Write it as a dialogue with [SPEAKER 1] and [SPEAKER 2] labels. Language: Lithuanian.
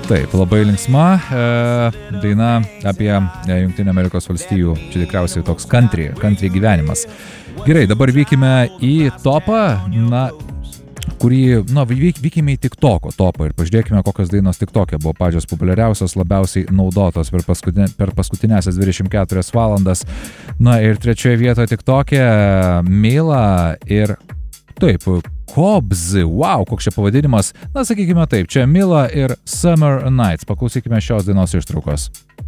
[SPEAKER 1] Taip, labai linksma daina apie Jungtinių Amerikos valstijų, čia tikriausiai toks country gyvenimas. Gerai, dabar vykime į topą, vykime į TikToko topą ir pažiūrėkime, kokios dainos TikTok'e buvo pačios populiariausios, labiausiai naudotos per paskutinėsias 24 valandas. Ir trečioje vietoje TikTok'e Mila ir taip, Cobbs, wow, koks čia pavadinimas, sakykime taip, čia Mila ir Summer Nights, paklausykime šios dainos ištraukos.